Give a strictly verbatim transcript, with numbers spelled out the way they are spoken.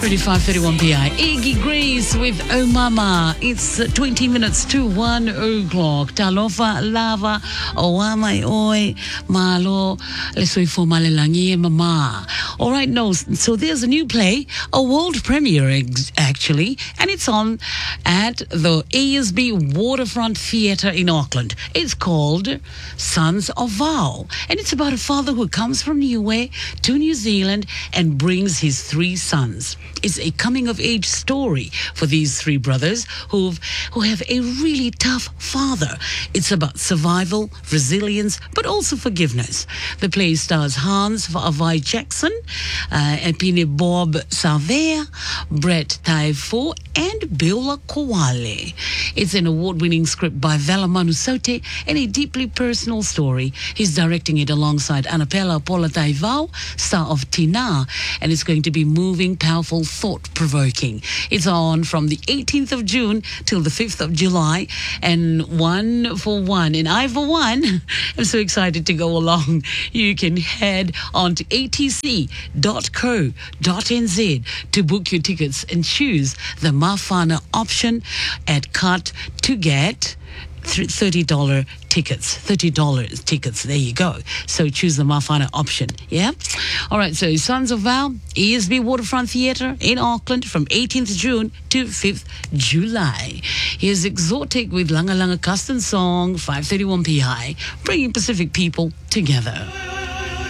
thirty-five thirty-one P I. Iggy Grace with Oh Mama. It's uh, twenty minutes to one o'clock. Talofa lava oamai oi malo lesoi fo malelangi mama. All right, no. So there's a new play, a world premiere ex- actually, and it's on at the A S B Waterfront Theatre in Auckland. It's called Sons of Vow, and it's about a father who comes from Niue to New Zealand and brings his three sons. It's a coming-of-age story for these three brothers who've, who have a really tough father. It's about survival, resilience, but also forgiveness. The play stars Hans Avai Jackson, uh, Epine Bob Savea, Brett Taifo, and Beulah Kowale. It's an award-winning script by Vela Manusote and a deeply personal story. He's directing it alongside Annapella Paula Taivao, star of Tina, and it's going to be moving, powerful, thought-provoking. It's on from the eighteenth of June till the fifth of July, and one for one. And I, for one, am so excited to go along. You can head on to a t c dot co dot n z to book your tickets and choose the Mafana option at Cut to Get thirty dollars tickets. thirty dollars tickets. There you go. So choose the Mafana option. Yeah? All right. So Sons of Vow, A S B Waterfront Theatre in Auckland from eighteenth of June to fifth of July. Here's Exotic with Langa Langa Custom Song, five thirty-one P I, bringing Pacific people together.